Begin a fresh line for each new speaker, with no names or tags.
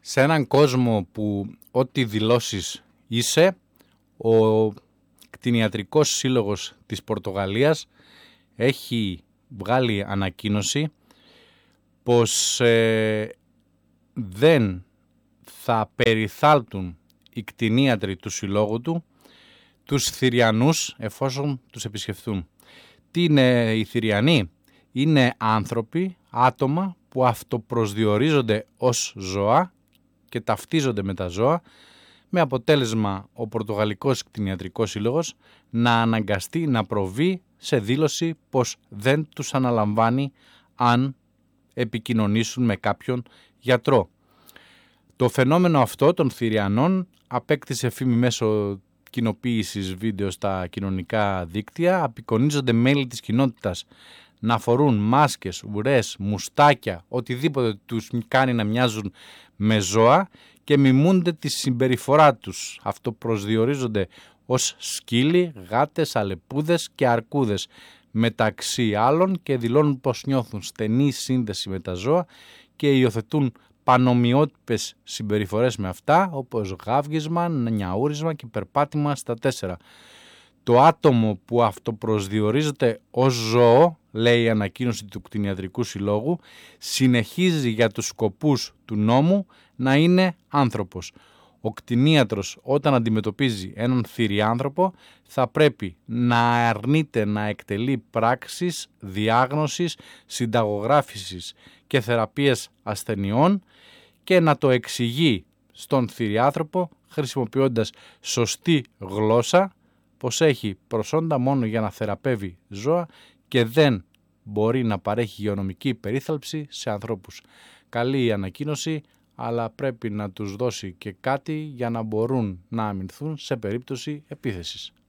Σε έναν κόσμο που ό,τι δηλώσεις είσαι, ο Κτηνιατρικός Σύλλογος της Πορτογαλίας έχει βγάλει ανακοίνωση πως δεν θα περιθάλπτουν οι κτηνίατροι του συλλόγου του τους θηριανούς εφόσον τους επισκεφθούν. Τι είναι οι θηριανοί? Είναι άνθρωποι, άτομα που αυτοπροσδιορίζονται ως ζώα και ταυτίζονται με τα ζώα, με αποτέλεσμα ο Πορτογαλικός Κτηνιατρικός Σύλλογος να αναγκαστεί να προβεί σε δήλωση πως δεν τους αναλαμβάνει αν επικοινωνήσουν με κάποιον γιατρό. Το φαινόμενο αυτό των θηριανών απέκτησε φήμη μέσω κοινοποίησης βίντεο στα κοινωνικά δίκτυα. Απεικονίζονται μέλη της κοινότητας να φορούν μάσκες, ουρές, μουστάκια, οτιδήποτε τους κάνει να μοιάζουν με ζώα και μιμούνται τη συμπεριφορά τους. Αυτοπροσδιορίζονται ως σκύλοι, γάτες, αλεπούδες και αρκούδες μεταξύ άλλων και δηλώνουν πως νιώθουν στενή σύνδεση με τα ζώα και υιοθετούν πανομοιότυπες συμπεριφορές με αυτά, όπως γάβγισμα, νιαούρισμα και περπάτημα στα 4. Το άτομο που αυτοπροσδιορίζεται ως ζώο, λέει η ανακοίνωση του Κτηνιατρικού Συλλόγου, συνεχίζει για τους σκοπούς του νόμου να είναι άνθρωπος. Ο κτηνίατρος όταν αντιμετωπίζει έναν θηριάνθρωπο θα πρέπει να αρνείται να εκτελεί πράξεις διάγνωσης, συνταγογράφησης και θεραπείας ασθενειών και να το εξηγεί στον θηριάνθρωπο χρησιμοποιώντας σωστή γλώσσα πως έχει προσόντα μόνο για να θεραπεύει ζώα και δεν μπορεί να παρέχει υγειονομική περίθαλψη σε ανθρώπους. Καλή η ανακοίνωση, αλλά πρέπει να τους δώσει και κάτι για να μπορούν να αμυνθούν σε περίπτωση επίθεσης.